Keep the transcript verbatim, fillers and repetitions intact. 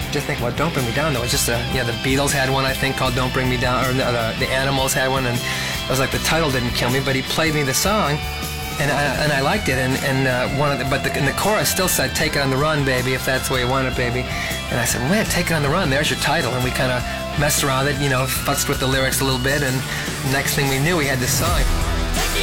Just think about Don't Bring Me Down. There was just a, yeah, the Beatles had one, I think, called Don't Bring Me Down, or the, the Animals had one, and it was like the title didn't kill me, but he played me the song, and I, and I liked it, and, and uh, one of the, but the, and the chorus still said, take it on the run, baby, if that's the way you want it, baby. And I said, man, take it on the run, there's your title, and we kind of messed around it, you know, futzed with the lyrics a little bit, and next thing we knew, we had this song.